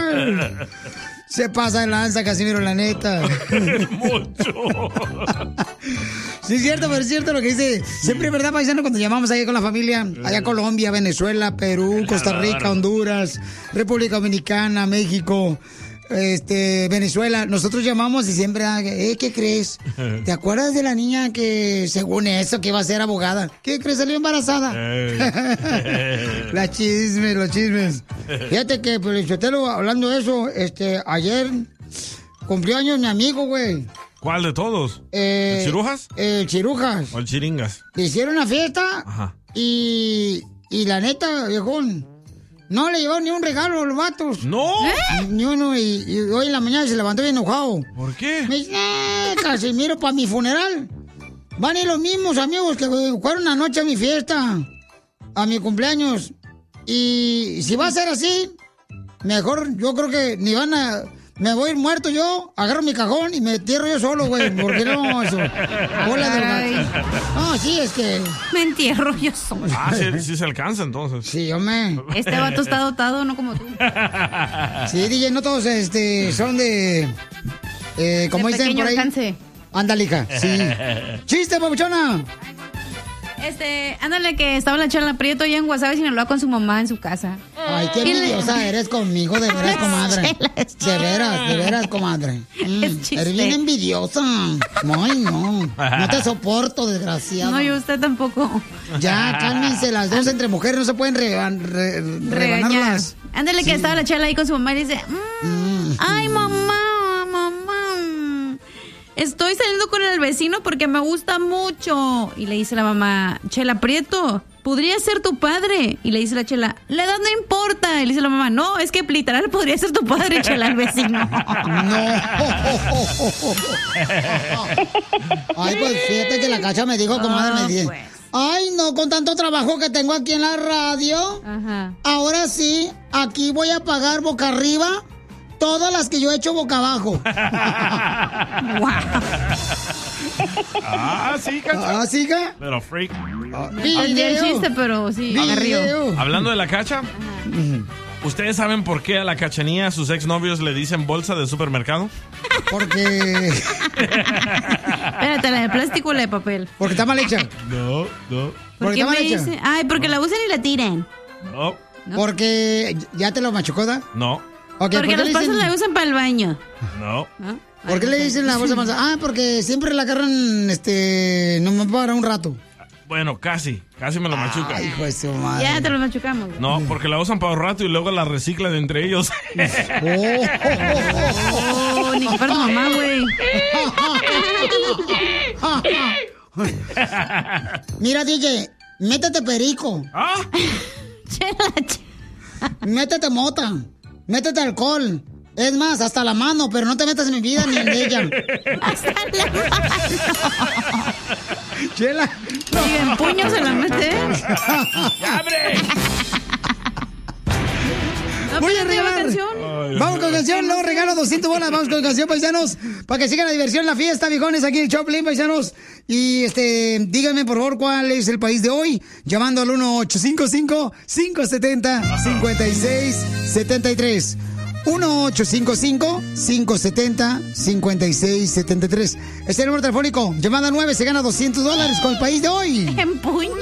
Se pasa de lanza, Casimiro, la neta. Mucho. Sí, es cierto, pero es cierto lo que dice. Siempre, ¿verdad, paisano? Cuando llamamos allá con la familia, allá Colombia, Venezuela, Perú, Costa Rica, Honduras, República Dominicana, México, Venezuela, nosotros llamamos y siempre, ¿qué crees? ¿Te acuerdas de la niña que, según eso, que iba a ser abogada? ¿Qué crees? Salió embarazada. Los chismes. Fíjate que, Pelichotelo, hablando de eso, ayer cumplió años mi amigo, güey. ¿Cuál de todos? ¿El Chirujas? El Chirujas. ¿O el Chiringas? Le hicieron una fiesta. Ajá. Y la neta, viejón, no le llevaron ni un regalo a los vatos. ¿No? Ni uno. Y hoy en la mañana se levantó bien enojado. ¿Por qué? Me dice, Casimiro, para mi funeral van a ir los mismos amigos que fueron anoche a mi fiesta, a mi cumpleaños. Y si va a ser así, mejor yo creo que ni van a... Me voy a ir muerto yo, agarro mi cajón y me entierro yo solo, güey. Porque no, eso. Bola de gato. No, sí, es que... Me entierro yo solo. Ah, sí se alcanza entonces. Sí, hombre. Este vato está dotado, no como tú. Sí, DJ, no todos son de... como de dicen por ahí. Alcance. Ándale, hija, sí. ¡Chiste, papuchona! Ándale, que estaba la Chela Prieto allá en Guasave, Sinaloa, con su mamá en su casa. Ay, qué envidiosa eres conmigo, de veras, comadre. De veras, comadre. Eres bien envidiosa. Ay, no. No te soporto, desgraciado. No, yo usted tampoco. Ya, cálmense las dos entre mujeres, no se pueden rebanarlas. Ándale, que estaba la Chela ahí con su mamá y dice, ay, mamá. Estoy saliendo con el vecino porque me gusta mucho. Y le dice la mamá, Chela Prieto, podría ser tu padre. Y le dice la Chela, la edad no importa. Y le dice la mamá, no, es que literal podría ser tu padre, Chela, el vecino. No. Ay, pues fíjate que la Cacha me dijo, comadre, me dice, pues. Ay, no, con tanto trabajo que tengo aquí en la radio. Ajá. Ahora sí, aquí voy a pagar boca arriba todas las que yo he hecho boca abajo. Sí, Cacha. ¿Sí, Cacha? Pero freak. El chiste, pero sí. Hablando de la Cacha, ¿ustedes saben por qué a la Cachanía sus exnovios le dicen bolsa de supermercado? Porque... Espérate, ¿la de plástico o la de papel? Porque está mal hecha. No. ¿Por qué me dice? Ay, porque la usan y la tiran. No. Porque... ¿Ya te lo machucó, da? No. Okay, porque los pasos la usan para el baño. No. ¿Por qué le dicen la bolsa más? Ah, porque siempre la agarran, no me para un rato. Bueno, casi me lo machuca. Ay, hijo de su madre. Ya te lo machucamos. No, porque la usan para un rato y luego la reciclan entre ellos. Ni que para tu mamá, güey. Mira, DJ, métete perico. Métete mota. Métete alcohol. Es más, hasta la mano, pero no te metas en mi vida ni en ella. Hasta la mano. Chela. No. Y en puño se la mete. ¡Abre! Voy a regalar canción. Vamos con canción, luego regalo 200 bolas. Vamos con canción, paisanos, para que siga la diversión, la fiesta, viejones, aquí en el Choplin, paisanos. Y díganme por favor cuál es el país de hoy, llamando al 1-855-570-5673. 1-855-570-5673. Este es el número telefónico. Llamada 9 se gana $200 con el país de hoy. En puño.